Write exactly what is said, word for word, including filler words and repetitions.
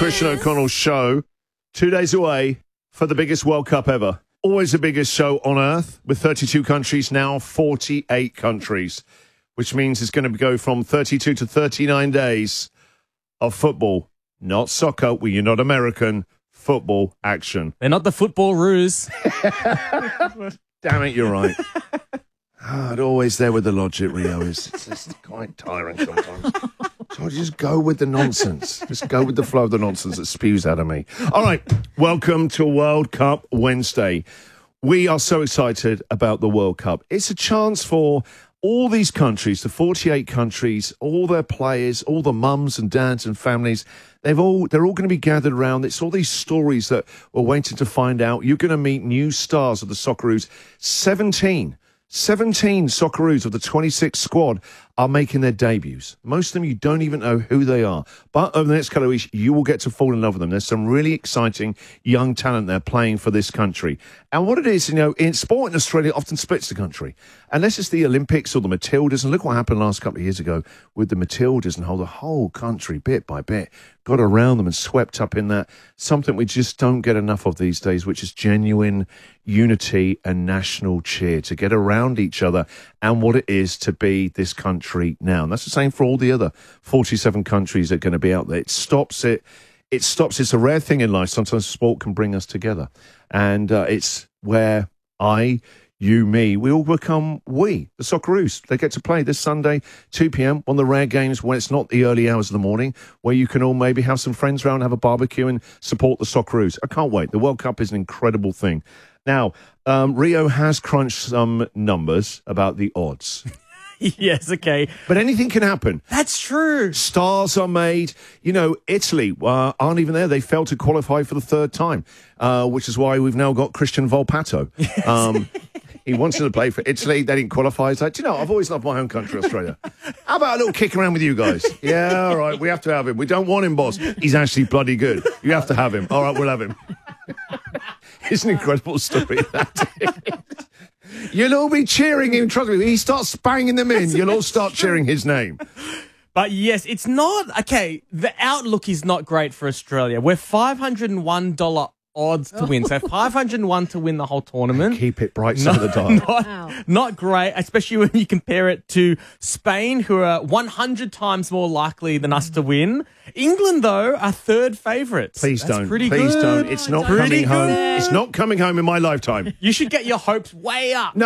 Christian O'Connell show. Two days away for the biggest World Cup ever. Always the biggest show on earth with thirty-two countries, now forty-eight countries, which means it's going to go from thirty-two to thirty-nine days of football, not soccer, well, you're not American, football action. They're not the football ruse. Damn it, you're right. Oh, always there with the logic, Rio. Is It's just quite tiring sometimes. So I just go with the nonsense. Just go with the flow of the nonsense that spews out of me. All right, welcome to World Cup Wednesday. We are so excited about the World Cup. It's a chance for all these countries, the forty-eight countries, all their players, all the mums and dads and families, they've all, they're all going to be gathered around. It's all these stories that we're waiting to find out. You're going to meet new stars of the Socceroos. seventeen. seventeen Socceroos of the twenty-six squad are making their debuts. Most of them you don't even know who they are. But over the next couple of weeks, you will get to fall in love with them. There's some really exciting young talent there playing for this country. And what it is, you know, in sport in Australia often splits the country. Unless it's the Olympics or the Matildas. And look what happened last couple of years ago with the Matildas and how the whole country, bit by bit, got around them and swept up in that. Something we just don't get enough of these days, which is genuine unity and national cheer to get around each other and what it is to be this country now. And that's the same for all the other forty-seven countries that are going to be out there. It stops it. It stops. It's a rare thing in life. Sometimes sport can bring us together. And uh, it's where I, you, me, we all become we, the Socceroos. They get to play this Sunday, two p.m, one of the rare games when it's not the early hours of the morning, where you can all maybe have some friends around, have a barbecue and support the Socceroos. I can't wait. The World Cup is an incredible thing. Now, um, Rio has crunched some numbers about the odds. Yes, okay. But anything can happen. That's true. Stars are made. You know, Italy uh, aren't even there. They failed to qualify for the third time, uh, which is why we've now got Christian Volpato. Yes. Um, he wanted to play for Italy. They didn't qualify. He's like, do you know, I've always loved my home country, Australia. How about a little kick around with you guys? Yeah, all right, we have to have him. We don't want him, boss. He's actually bloody good. You have to have him. All right, we'll have him. It's an incredible story, that is. You'll all be cheering him. Trust me, when he starts banging them in, you'll all start cheering his name. But yes, it's not... Okay, the outlook is not great for Australia. We're five hundred one dollars odds to win. So five hundred one to win the whole tournament. Keep it bright side of the dial. Not, Wow. not great, especially when you compare it to Spain, who are one hundred times more likely than us to win. England, though, are third favourites. Please That's don't. pretty Please good. don't. It's not Pretty coming home. good. It's not coming home in my lifetime. You should get your hopes way up. No.